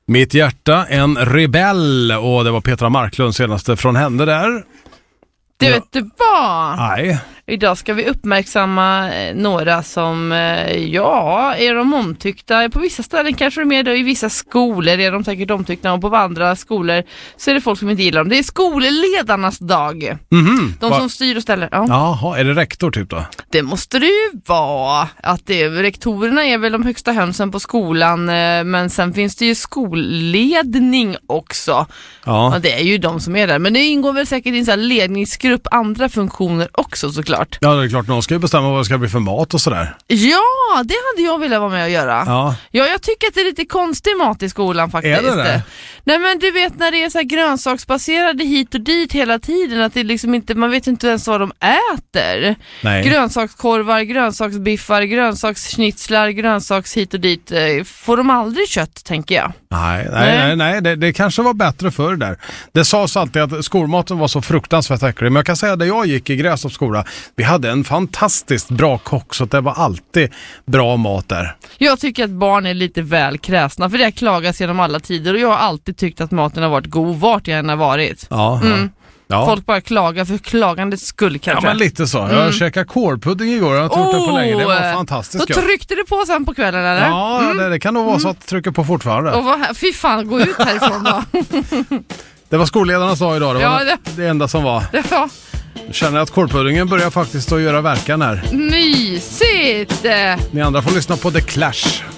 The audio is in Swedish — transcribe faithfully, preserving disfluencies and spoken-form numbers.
Mitt hjärta, en rebell. Och det var Petra Marklund senaste från henne där. Du vet du vad? Nej. Idag ska vi uppmärksamma några som, ja, är de omtyckta. På vissa ställen kanske de är det, i vissa skolor är de säkert omtyckta, och på andra skolor så är det folk som inte gillar dem. Det är skolledarnas dag. Mm-hmm. De Va? som styr och ställer. Ja. Jaha, är det rektor typ då? Det måste det ju vara. Att det, rektorerna är väl de högsta hönsen på skolan, men sen finns det ju skolledning också. Ja. Och det är ju de som är där. Men det ingår väl säkert i en sån här ledningsgrupp andra funktioner också, såklart. Ja, det är klart, någon ska ju bestämma vad det ska bli för mat och sådär. Ja, det hade jag velat vara med och göra. Ja. Ja, jag tycker att det är lite konstig mat i skolan faktiskt. Är det det? Nej, men du vet när det är så här grönsaksbaserade hit och dit hela tiden, att det liksom inte, man vet inte ens vad de äter. Nej. Grönsakskorvar, grönsaksbiffar, grönsaksschnitzlar, grönsaks hit och dit. Får de aldrig kött, tänker jag. Nej, nej, nej, nej. Det, det kanske var bättre förr där. Det sades alltid att skolmaten var så fruktansvärt äcklig. Men jag kan säga att jag gick i Grästorps skola, vi hade en fantastiskt bra kock, så det var alltid bra mat där. Jag tycker att barn är lite väl kräsna, för det har klagats genom alla tider, och jag har alltid tyckt att maten har varit god vart jag än har varit. Ja, Mm. ja. Folk bara klagar för klagandets skull kanske. Ja, men lite så. Jag Mm. käkade kålpudding igår. Jag har inte gjort det på länge. Det var fantastiskt. Då tryckte du på sen på kvällen, eller? Ja, mm. det, det kan nog vara så att jag trycker på fortfarande. Och vad, fy fan, gå ut härifrån då. Det var skolledarnas dag idag. Det var Ja, det, det- det enda som var. Ja, Jag känner att kålpuddingen börjar faktiskt att göra verkan här. mysigt! Ni andra får lyssna på The Clash.